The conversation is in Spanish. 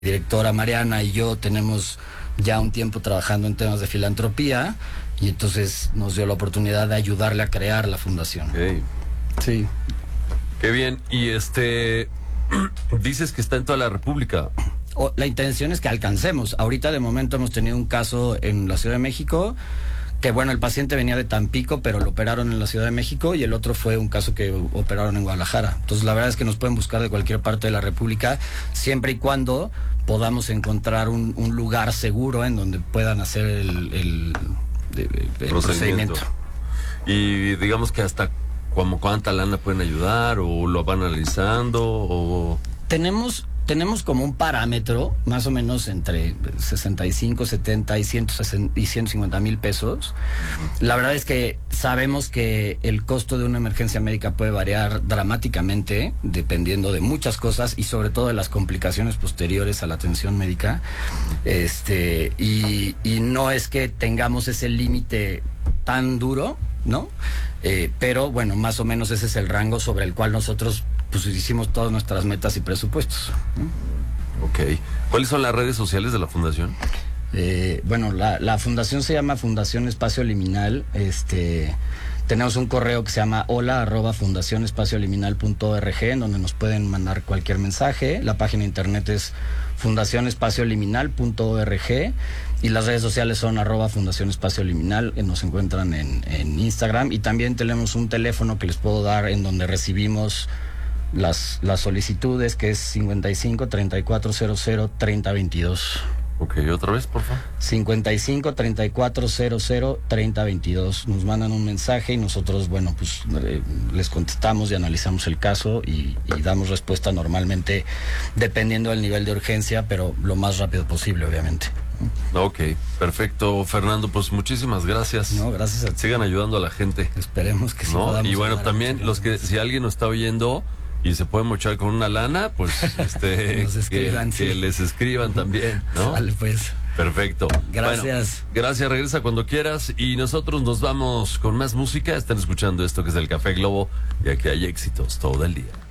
directora Mariana y yo tenemos ya un tiempo trabajando en temas de filantropía y entonces nos dio la oportunidad de ayudarle a crear la fundación. Okay. Sí. Qué bien. Y dices que está en toda la República. La intención es que alcancemos. Ahorita de momento hemos tenido un caso en la Ciudad de México, que bueno, el paciente venía de Tampico, pero lo operaron en la Ciudad de México, y el otro fue un caso que operaron en Guadalajara. Entonces la verdad es que nos pueden buscar de cualquier parte de la República, siempre y cuando podamos encontrar un lugar seguro en donde puedan hacer el procedimiento. Y digamos que hasta como cuánta lana pueden ayudar, o lo van analizando, o... Tenemos como un parámetro, más o menos entre 65, 70 y 150 mil pesos. La verdad es que sabemos que el costo de una emergencia médica puede variar dramáticamente, dependiendo de muchas cosas y sobre todo de las complicaciones posteriores a la atención médica. Y no es que tengamos ese límite tan duro, ¿no? Pero bueno, más o menos ese es el rango sobre el cual nosotros pues hicimos todas nuestras metas y presupuestos. Ok. ¿Cuáles son las redes sociales de la fundación? Bueno, la fundación se llama Fundación Espacio Liminal. Tenemos un correo que se llama hola@fundacionespacioliminal.org, en donde nos pueden mandar cualquier mensaje. La página de internet es fundacionespacioliminal.org y las redes sociales son @Fundación Espacio Liminal. Nos encuentran en Instagram, y también tenemos un teléfono que les puedo dar en donde recibimos las solicitudes, que es 55 3400 3022. Ok, otra vez, por favor. 55 3400 3022. Nos mandan un mensaje y nosotros, bueno, pues les contestamos y analizamos el caso y damos respuesta normalmente dependiendo del nivel de urgencia, pero lo más rápido posible, obviamente. Ok, perfecto, Fernando, pues muchísimas gracias. No, gracias a ti. Sigan ayudando a la gente. Esperemos que sí, ¿no? Y bueno, también si alguien nos está oyendo y se puede mochar con una lana, pues que les escriban también, ¿no? Vale, pues. Perfecto. Gracias. Bueno, gracias, regresa cuando quieras y nosotros nos vamos con más música. Están escuchando esto que es el Café Globo, y aquí hay éxitos todo el día.